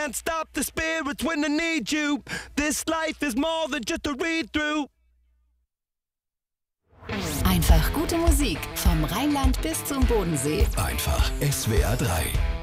can't stop the spirits when they need you. This life is more than just a read-through. Einfach gute Musik vom Rheinland bis zum Bodensee. Einfach SWR 3.